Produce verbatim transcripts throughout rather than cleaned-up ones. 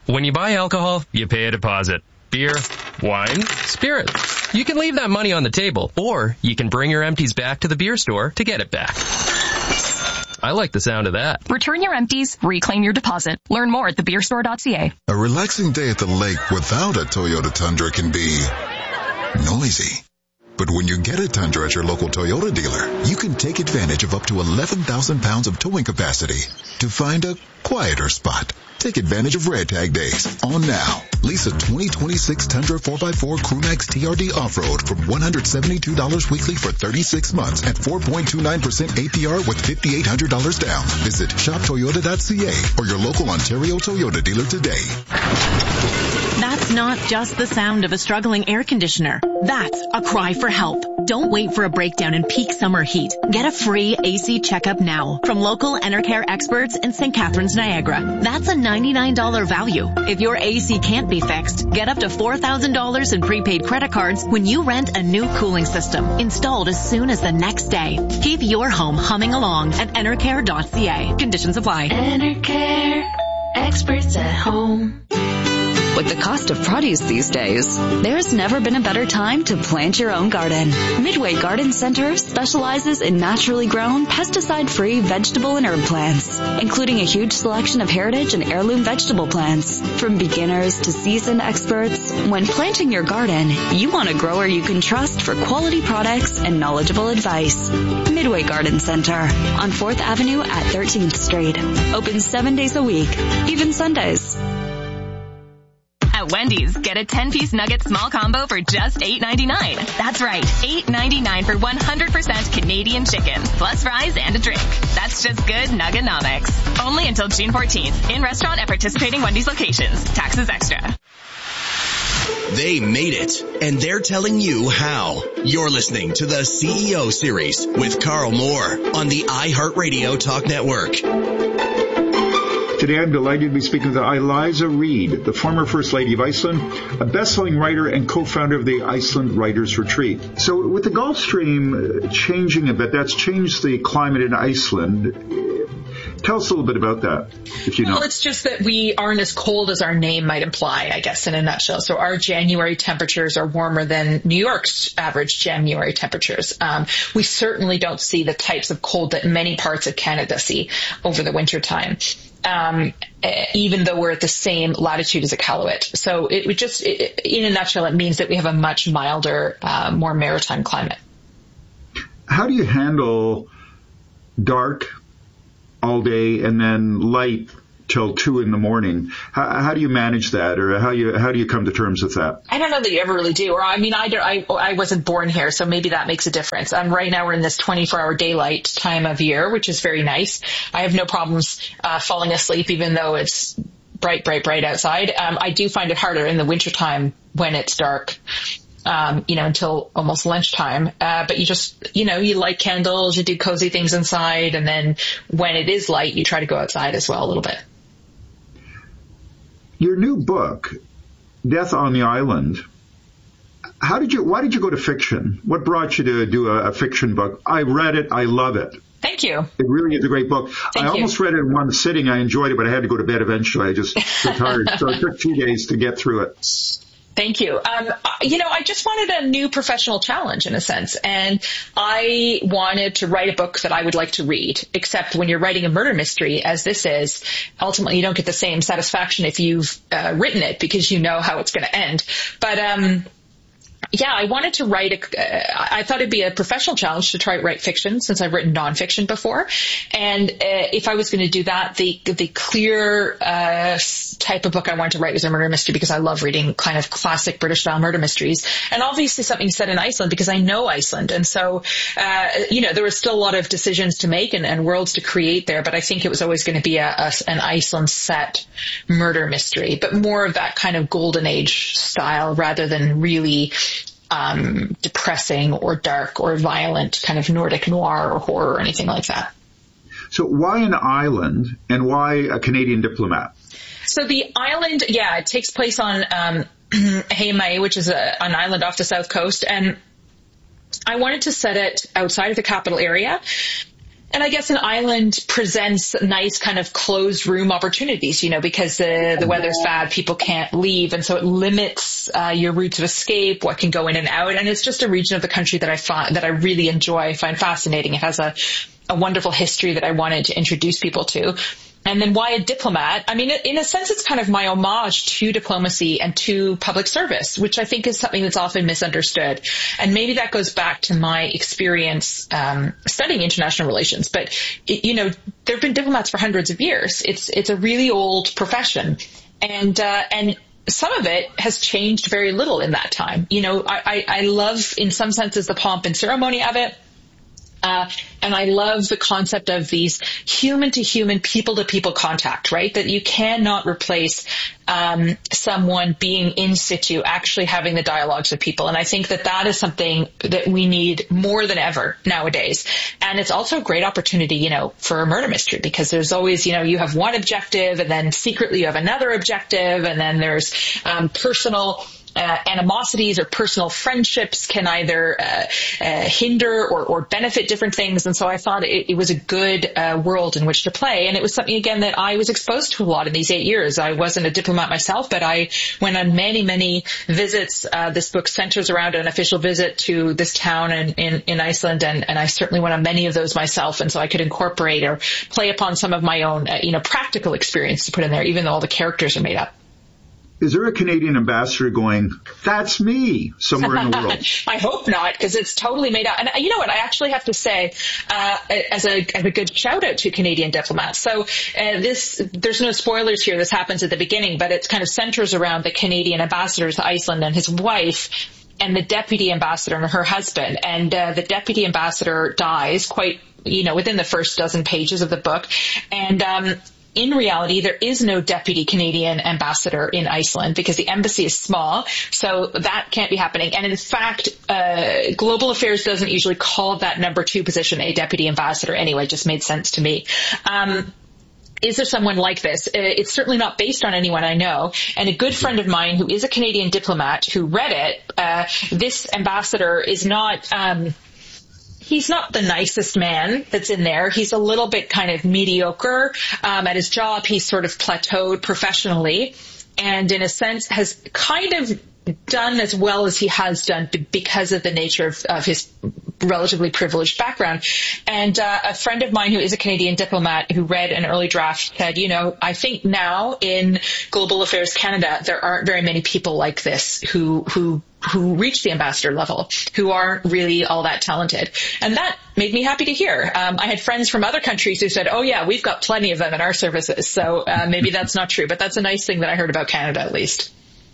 When you buy alcohol, you pay a deposit. Beer, wine, spirits. You can leave that money on the table, or you can bring your empties back to the beer store to get it back. I like the sound of that. Return your empties, reclaim your deposit. Learn more at the beer store dot c a. A relaxing day at the lake without a Toyota Tundra can be noisy. But when you get a Tundra at your local Toyota dealer, you can take advantage of up to eleven thousand pounds of towing capacity to find a quieter spot. Take advantage of Red Tag Days. On now. Lease a twenty twenty-six Tundra four by four Crewmax T R D Off-Road for one hundred seventy-two dollars weekly for thirty-six months at four point two nine percent A P R with five thousand eight hundred dollars down. Visit shop toyota dot c a or your local Ontario Toyota dealer today. That's not just the sound of a struggling air conditioner. That's a cry for help. Don't wait for a breakdown in peak summer heat. Get a free A C checkup now from local Enercare experts in Saint Catharines, Niagara. That's a ninety-nine dollars value. If your A C can't be fixed, get up to four thousand dollars in prepaid credit cards when you rent a new cooling system installed as soon as the next day. Keep your home humming along at enercare dot c a. Conditions apply. Enercare, experts at home. With the cost of produce these days, there's never been a better time to plant your own garden. Midway Garden Center specializes in naturally grown, pesticide-free vegetable and herb plants, including a huge selection of heritage and heirloom vegetable plants. From beginners to seasoned experts, when planting your garden, you want a grower you can trust for quality products and knowledgeable advice. Midway Garden Center on fourth Avenue at thirteenth Street. Open seven days a week, even Sundays. At Wendy's, get a ten-piece nugget small combo for just eight ninety-nine. That's right, eight ninety-nine for one hundred percent Canadian chicken, plus fries and a drink. That's just good Nuggenomics. Only until June fourteenth. In restaurant at participating Wendy's locations. Taxes extra. They made it, and they're telling you how. You're listening to the C E O Series with Carl Moore on the iHeartRadio Talk Network. Today I'm delighted to be speaking with Eliza Reid, the former First Lady of Iceland, a best-selling writer and co-founder of the Iceland Writers Retreat. So with the Gulf Stream changing a bit, that's changed the climate in Iceland. Tell us a little bit about that, if you know. Well, it's just that we aren't as cold as our name might imply, I guess, in a nutshell. So our January temperatures are warmer than New York's average January temperatures. Um, we certainly don't see the types of cold that many parts of Canada see over the winter time. Um, even though we're at the same latitude as Iqaluit. So it would just, it, in a nutshell, it means that we have a much milder, uh, more maritime climate. How do you handle dark all day and then light till two in the morning? How, how do you manage that, or how you how do you come to terms with that? I don't know that you ever really do. Or I mean, I, I, I wasn't born here, so maybe that makes a difference. Um, right now we're in this twenty-four hour daylight time of year, which is very nice. I have no problems uh, falling asleep, even though it's bright, bright, bright outside. Um, I do find it harder in the wintertime when it's dark. Um, you know, until almost lunchtime. Uh, but you just, you know, you light candles, you do cozy things inside, and then when it is light, you try to go outside as well a little bit. Your new book, Death on the Island, how did you, why did you go to fiction? What brought you to do a, a fiction book? I read it. I love it. Thank you. It really is a great book. Thank I you. almost read it in one sitting. I enjoyed it, but I had to go to bed eventually. I just got tired. So it took two days to get through it. Thank you. Um, you know, I just wanted a new professional challenge in a sense, and I wanted to write a book that I would like to read, except when you're writing a murder mystery, as this is, ultimately you don't get the same satisfaction if you've uh, written it because you know how it's going to end. But, um, yeah, I wanted to write a, uh, I thought it'd be a professional challenge to try to write fiction since I've written nonfiction before. And, uh, if I was going to do that, the, the clear, uh, type of book I wanted to write was a murder mystery because I love reading kind of classic British style murder mysteries, and obviously something set in Iceland because I know Iceland. And so, uh, you know, there were still a lot of decisions to make and, and worlds to create there, but I think it was always going to be a, a, an Iceland set murder mystery, but more of that kind of golden age style rather than really um, depressing or dark or violent kind of Nordic noir or horror or anything like that. So why an island and why a Canadian diplomat? So the island, yeah, it takes place on um, Heimaey, which is a, an island off the south coast. And I wanted to set it outside of the capital area And I guess an island presents nice kind of closed room opportunities, you know, because the, the weather's bad, people can't leave. And so it limits uh, your routes of escape, what can go in and out. And it's just a region of the country that I find, that I really enjoy, find fascinating. It has a, a wonderful history that I wanted to introduce people to. And then why a diplomat? I mean, in a sense, it's kind of my homage to diplomacy and to public service, which I think is something that's often misunderstood. And maybe that goes back to my experience um, studying international relations. But, it, you know, there have been diplomats for hundreds of years. It's it's a really old profession. And uh, and some of it has changed very little in that time. You know, I, I, I love, in some senses, the pomp and ceremony of it. Uh, and I love the concept of these human-to-human, people-to-people contact, right? That you cannot replace um, someone being in situ, actually having the dialogues with people. And I think that that is something that we need more than ever nowadays. And it's also a great opportunity, you know, for a murder mystery, because there's always, you know, you have one objective, and then secretly you have another objective, and then there's um, personal Uh, animosities or personal friendships can either uh, uh, hinder or, or benefit different things. And so I thought it, it was a good uh, world in which to play. And it was something, again, that I was exposed to a lot in these eight years. I wasn't a diplomat myself, but I went on many, many visits. Uh, this book centers around an official visit to this town in, in, in Iceland, and, and I certainly went on many of those myself. And so I could incorporate or play upon some of my own, uh, you know, practical experience to put in there, even though all the characters are made up. Is there a Canadian ambassador going, that's me, somewhere in the world? I hope not, because it's totally made out. And you know what? I actually have to say, uh, as a, as a good shout out to Canadian diplomats. So uh, this, there's no spoilers here. This happens at the beginning, but it kind of centers around the Canadian ambassador to Iceland and his wife, and the deputy ambassador and her husband. And uh, the deputy ambassador dies quite, you know, within the first dozen pages of the book. And um in reality, there is no deputy Canadian ambassador in Iceland because the embassy is small, so that can't be happening. And in fact, uh, Global Affairs doesn't usually call that number two position a deputy ambassador anyway. It just made sense to me. Um, Is there someone like this? It's certainly not based on anyone I know. And a good friend of mine who is a Canadian diplomat who read it, uh, this ambassador is not... Um, He's not the nicest man that's in there. He's a little bit kind of mediocre um, at his job. He's sort of plateaued professionally, and in a sense has kind of done as well as he has done because of the nature of, of his relatively privileged background. And uh, a friend of mine who is a Canadian diplomat who read an early draft said, you know, I think now in Global Affairs Canada, there aren't very many people like this who who who reach the ambassador level, who aren't really all that talented. And that made me happy to hear. Um, I had friends from other countries who said, oh yeah, we've got plenty of them in our services. So uh, maybe that's not true, but that's a nice thing that I heard about Canada at least.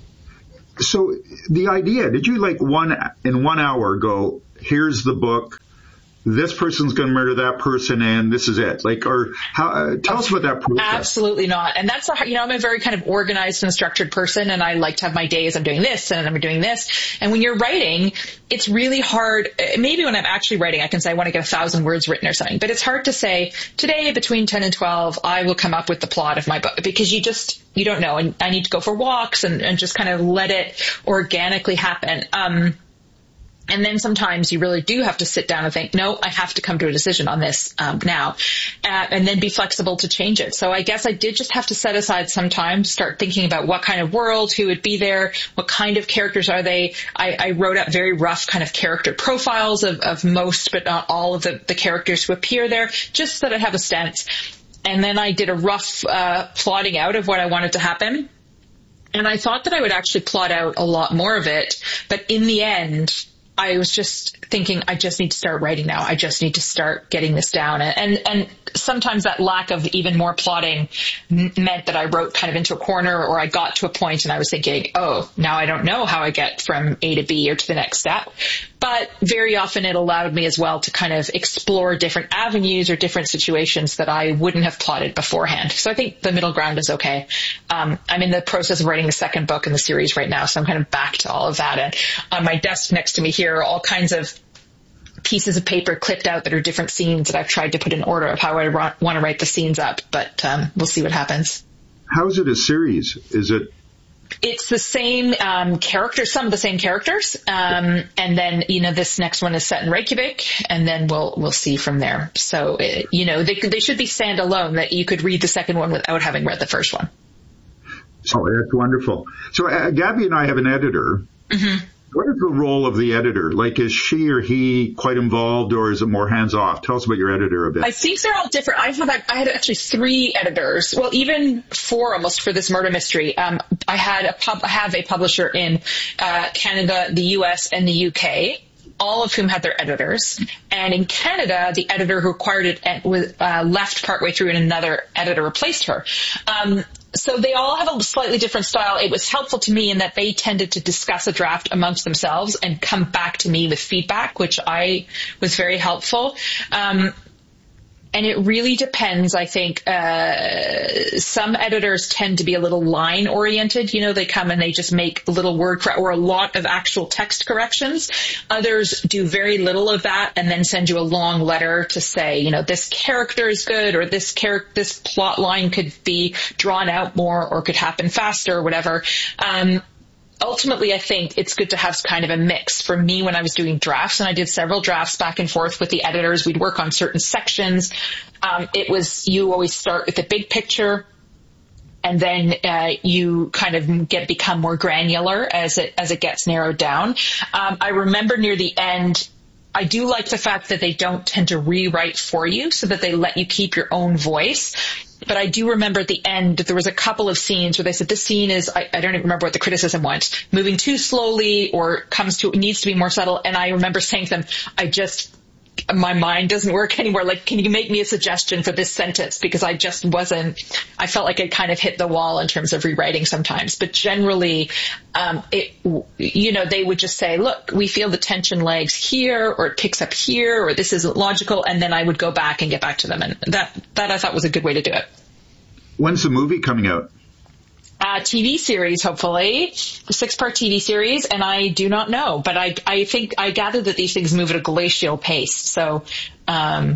So the idea, did you like one in one hour go, here's the book, this person's going to murder that person, and this is it? Like, or how? Uh, tell us about that process. Absolutely not. And that's, a, you know, I'm a very kind of organized and structured person, and I like to have my days. I'm doing this, and I'm doing this. And when you're writing, it's really hard. Maybe when I'm actually writing, I can say I want to get a thousand words written or something. But it's hard to say, today between ten and twelve, I will come up with the plot of my book, because you just, you don't know. And I need to go for walks and, and just kind of let it organically happen. Um, And then sometimes you really do have to sit down and think, no, I have to come to a decision on this um, now, uh, and then be flexible to change it. So I guess I did just have to set aside some time to start thinking about what kind of world, who would be there, what kind of characters are they. I, I wrote up very rough kind of character profiles of, of most, but not all of the, the characters who appear there, just so that I have a sense. And then I did a rough uh, plotting out of what I wanted to happen. And I thought that I would actually plot out a lot more of it, but in the end, I was just thinking, I just need to start writing now. I just need to start getting this down. And, and sometimes that lack of even more plotting meant that I wrote kind of into a corner, or I got to a point and I was thinking, oh, now I don't know how I get from A to B or to the next step. But very often it allowed me as well to kind of explore different avenues or different situations that I wouldn't have plotted beforehand. So I think the middle ground is okay. Um, I'm in the process of writing the second book in the series right now, so I'm kind of back to all of that. And on my desk next to me here are all kinds of pieces of paper clipped out that are different scenes that I've tried to put in order of how I want to write the scenes up. But um, we'll see what happens. How is it a series? Is it It's the same um, characters, some of the same characters, um, and then you know this next one is set in Reykjavik, and then we'll we'll see from there. So it, you know they they should be standalone. That you could read the second one without having read the first one. Oh, that's wonderful. So uh, Gabby and I have an editor. Mm-hmm. What is the role of the editor? Like, is she or he quite involved, or is it more hands-off? Tell us about your editor a bit. I think they're all different. I had, I had actually three editors. Well, even four almost for this murder mystery. Um, I had a pub, I have a publisher in uh, Canada, the U S, and the U K, all of whom had their editors. And in Canada, the editor who acquired it was uh, left partway through, and another editor replaced her. Um, So they all have a slightly different style. It was helpful to me in that they tended to discuss a draft amongst themselves and come back to me with feedback, which I was very helpful. Um, and it really depends, I think. Uh, some editors tend to be a little line oriented. You know, they come and they just make a little word cor- or a lot of actual text corrections. Others do very little of that and then send you a long letter to say, you know, this character is good, or this character, this plot line could be drawn out more, or could happen faster, or whatever. Um, Ultimately, I think it's good to have kind of a mix. For me, when I was doing drafts, and I did several drafts back and forth with the editors, we'd work on certain sections. Um, it was, you always start with the big picture, and then uh, you kind of get become more granular as it as it gets narrowed down. Um, I remember near the end, I do like the fact that they don't tend to rewrite for you, so that they let you keep your own voice. But I do remember at the end, there was a couple of scenes where they said, this scene is, I, I don't even remember what the criticism was, moving too slowly, or comes to, needs to be more subtle. And I remember saying to them, I just, my mind doesn't work anymore. Like, can you make me a suggestion for this sentence? Because I just wasn't, I felt like it kind of hit the wall in terms of rewriting sometimes. But generally, um, it, you know, they would just say, look, we feel the tension lags here, or it picks up here, or this isn't logical. And then I would go back and get back to them. And that, that I thought was a good way to do it. When's the movie coming out? Uh, T V series, hopefully, a six-part T V series, and I do not know, but I, I think, I gather that these things move at a glacial pace, so um,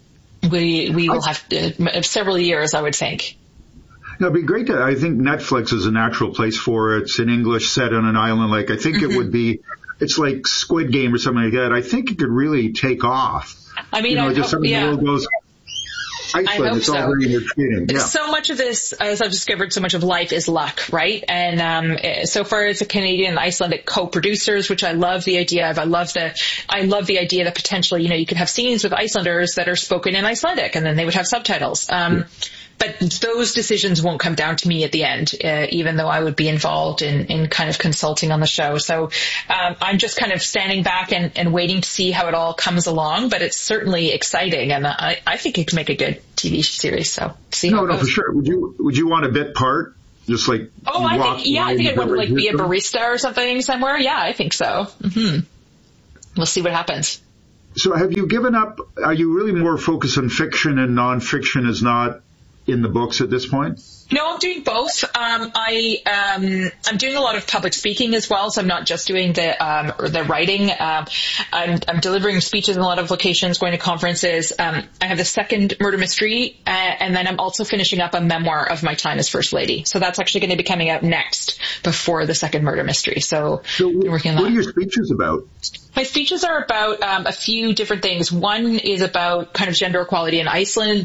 we we will have uh, several years, I would think. No, it'd be great to, I think Netflix is a natural place for it. It's in English, set on an island, like, I think mm-hmm. it would be, it's like Squid Game or something like that. I think it could really take off. I mean, you know, I just hope, something yeah. that goes, Iceland, I hope it's so. all very intriguing. Yeah. So much of this, as I've discovered, so much of life is luck, right? And um, so far, it's a Canadian and Icelandic co-producers, which I love the idea of. I love the, I love the idea that potentially, you know, you could have scenes with Icelanders that are spoken in Icelandic, and then they would have subtitles. Um, yeah. But those decisions won't come down to me at the end, uh, even though I would be involved in, in kind of consulting on the show. So um, I'm just kind of standing back and, and waiting to see how it all comes along. But it's certainly exciting, and I, I think it could make a good T V series. So see no, how it no, goes. for sure. Would you would you want a bit part? Just like oh, I think yeah, I think it would like be a barista or something somewhere. Yeah, I think so. Mm-hmm. We'll see what happens. So have you given up? Are you really more focused on fiction, and nonfiction is not in the books at this point? No, I'm doing both. Um, I, um, I'm doing a lot of public speaking as well, so I'm not just doing the, um, or the writing. Um, I'm, I'm delivering speeches in a lot of locations, going to conferences. Um, I have the second murder mystery, uh, and then I'm also finishing up a memoir of my time as First Lady. So that's actually going to be coming out next, before the second murder mystery. So, so I'm working on that. What are your speeches about? My speeches are about um, a few different things. One is about kind of gender equality in Iceland.